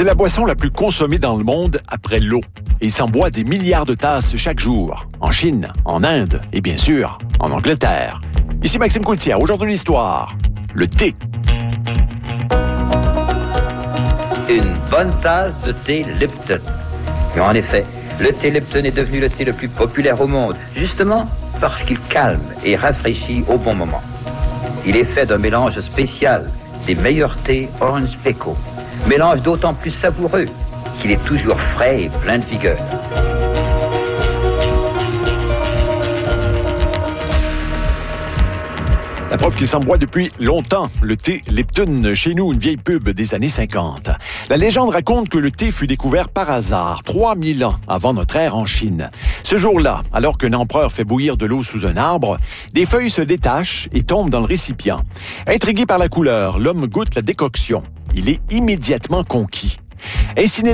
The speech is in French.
C'est la boisson la plus consommée dans le monde après l'eau. Et il s'en boit des milliards de tasses chaque jour. En Chine, en Inde et bien sûr, en Angleterre. Ici Maxime Coultière, aujourd'hui l'histoire. Le thé. Une bonne tasse de thé Lipton. Et en effet, le thé Lipton est devenu le thé le plus populaire au monde, justement parce qu'il calme et rafraîchit au bon moment. Il est fait d'un mélange spécial des meilleurs thés Orange Pekoe. Mélange d'autant plus savoureux qu'il est toujours frais et plein de vigueur. La preuve qu'il s'en boit depuis longtemps, le thé Lipton, chez nous, une vieille pub des années 50. La légende raconte que le thé fut découvert par hasard, 3000 ans avant notre ère en Chine. Ce jour-là, alors qu'un empereur fait bouillir de l'eau sous un arbre, des feuilles se détachent et tombent dans le récipient. Intrigué par la couleur, l'homme goûte la décoction. Il est immédiatement conquis. Ainsi naît